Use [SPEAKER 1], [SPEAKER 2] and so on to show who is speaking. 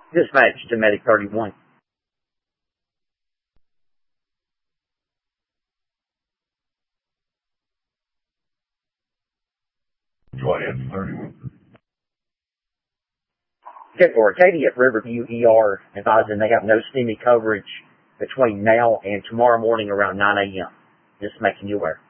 [SPEAKER 1] Dispatch to Medic 31.
[SPEAKER 2] Joanne 31.
[SPEAKER 1] Okay, for Katie at Riverview ER, advising they have no STEMI coverage between now and tomorrow morning around 9 a.m. Just making you aware.